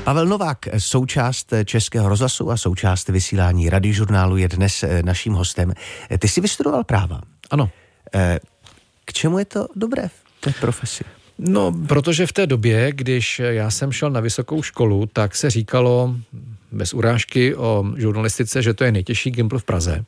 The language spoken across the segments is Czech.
Pavel Novák, součást Českého rozhlasu a součást vysílání Radiožurnálu, je dnes naším hostem. Ty jsi vystudoval práva. Ano. K čemu je to dobré v té profesi? No, protože v té době, když já jsem šel na vysokou školu, tak se říkalo bez urážky o žurnalistice, že to je nejtěžší gimpl v Praze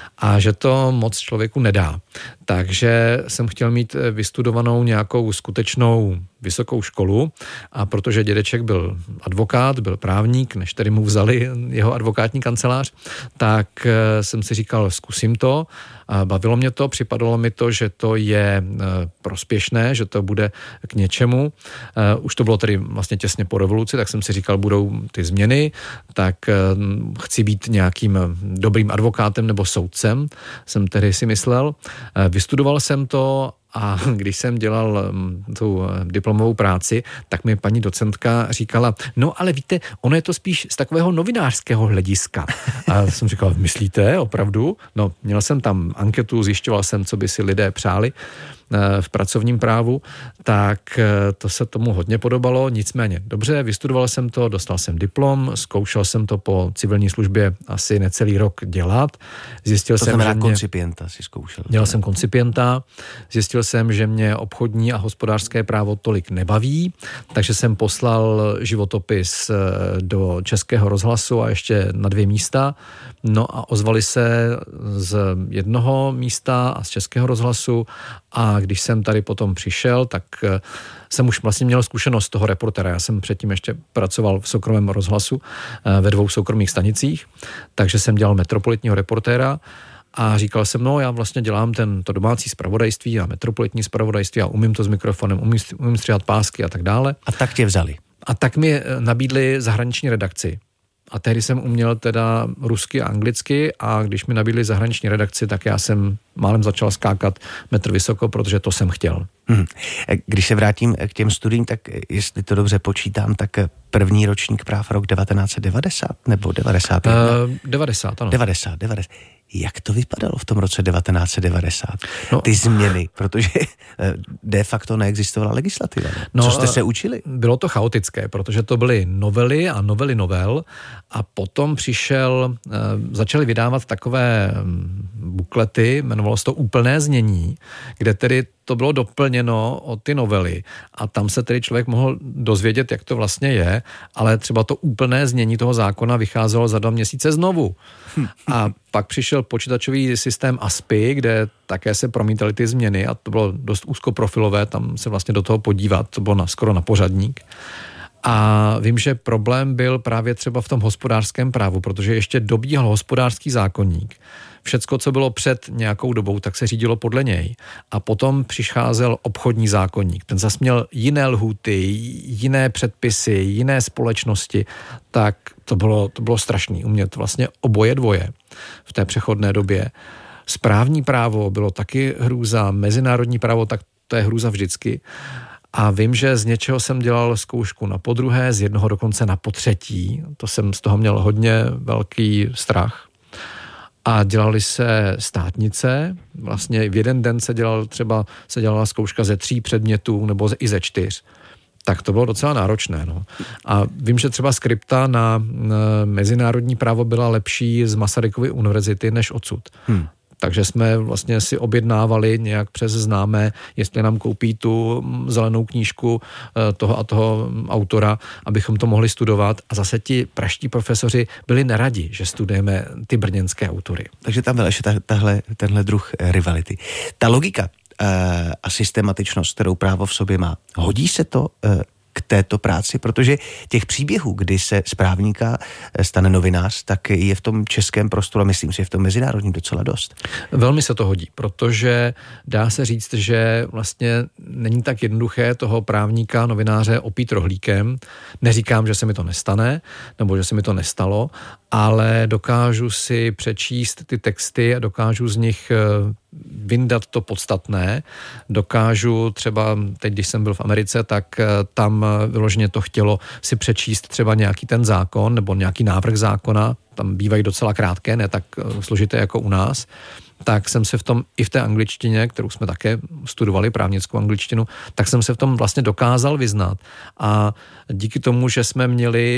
a že to moc člověku nedá. Takže jsem chtěl mít vystudovanou nějakou skutečnou vysokou školu a protože dědeček byl advokát, byl právník, než tedy mu vzali jeho advokátní kancelář, tak jsem si říkal, zkusím to. A bavilo mě to, připadalo mi to, že to je prospěšné, že to bude k něčemu. Už to bylo tedy vlastně těsně po revoluci, tak jsem si říkal, budou ty změny, tak chci být nějakým dobrým advokátem nebo soudcem, jsem tedy si myslel. Vystudoval jsem to a když jsem dělal tu diplomovou práci, tak mi paní docentka říkala, no ale víte, ono je to spíš z takového novinářského hlediska. A jsem říkal, myslíte, opravdu? No, měl jsem tam anketu, zjišťoval jsem, co by si lidé přáli v pracovním právu, tak to se tomu hodně podobalo, nicméně dobře, vystudoval jsem to, dostal jsem diplom, zkoušel jsem to po civilní službě asi necelý rok dělat. Zjistil to jsem, znamená, že koncipienta si zkoušel. Dělal jsem koncipienta, zjistil jsem, že mě obchodní a hospodářské právo tolik nebaví, takže jsem poslal životopis do Českého rozhlasu a ještě na 2 místa. No a ozvali se z jednoho místa a z Českého rozhlasu a když jsem tady potom přišel, tak jsem už vlastně měl zkušenost toho reportéra. Já jsem předtím ještě pracoval v soukromém rozhlasu ve 2 soukromých stanicích, takže jsem dělal metropolitního reportéra a říkal jsem, no já vlastně dělám to domácí zpravodajství a metropolitní zpravodajství a umím to s mikrofonem, umím stříhat pásky a tak dále. A tak tě vzali. A tak mi nabídli zahraniční redakci. A tehdy jsem uměl teda rusky a anglicky a když mi nabídli zahraniční redakci, tak já jsem málem začal skákat metr vysoko, protože to jsem chtěl. Když se vrátím k těm studiím, tak jestli to dobře počítám, tak první ročník práv rok 1990 nebo 91? 90, ano. 90. Jak to vypadalo v tom roce 1990? No, ty změny, protože de facto neexistovala legislativa. No, co jste se učili? Bylo to chaotické, protože to byly novely a novely novel a potom začali vydávat takové buklety, jmenovalo se to úplné znění, kde tedy to bylo doplněno o ty novely a tam se tedy člověk mohl dozvědět, jak to vlastně je, ale třeba to úplné znění toho zákona vycházelo za 2 měsíce znovu. A pak přišel počítačový systém ASPI, kde také se promítaly ty změny a to bylo dost úzkoprofilové, tam se vlastně do toho podívat, to bylo skoro na pořadník. A vím, že problém byl právě třeba v tom hospodářském právu, protože ještě dobíhal hospodářský zákoník. Všecko, co bylo před nějakou dobou, tak se řídilo podle něj. A potom přicházel obchodní zákoník. Ten zas měl jiné lhůty, jiné předpisy, jiné společnosti. Tak to bylo strašný. Umět vlastně oboje dvoje v té přechodné době. Správní právo bylo taky hrůza, mezinárodní právo, tak to je hrůza vždycky. A vím, že z něčeho jsem dělal zkoušku na podruhé, z jednoho dokonce na potřetí. To jsem z toho měl hodně velký strach. A dělali se státnice, vlastně v jeden den se dělala zkouška ze 3 předmětů nebo i ze 4. Tak to bylo docela náročné. No. A vím, že třeba skripta na mezinárodní právo byla lepší z Masarykovy univerzity než odsud. Takže jsme vlastně si objednávali nějak přes známé, jestli nám koupí tu zelenou knížku toho a toho autora, abychom to mohli studovat. A zase ti praští profesoři byli neradi, že studujeme ty brněnské autory. Takže tam byl ještě tenhle druh rivality. Ta logika a systematičnost, kterou právo v sobě má, hodí se to k této práci, protože těch příběhů, kdy se z právníka stane novinář, tak je v tom českém prostoru a myslím si, že v tom mezinárodním docela dost. Velmi se to hodí, protože dá se říct, že vlastně není tak jednoduché toho právníka, novináře opít rohlíkem. Neříkám, že se mi to nestane, nebo že se mi to nestalo, ale dokážu si přečíst ty texty a dokážu z nich vyndat to podstatné. Dokážu třeba, teď když jsem byl v Americe, tak tam vyloženě to chtělo si přečíst třeba nějaký ten zákon nebo nějaký návrh zákona, tam bývají docela krátké, ne tak složité jako u nás, tak jsem se v tom i v té angličtině, kterou jsme také studovali, právnickou angličtinu, tak jsem se v tom vlastně dokázal vyznat. A díky tomu, že jsme měli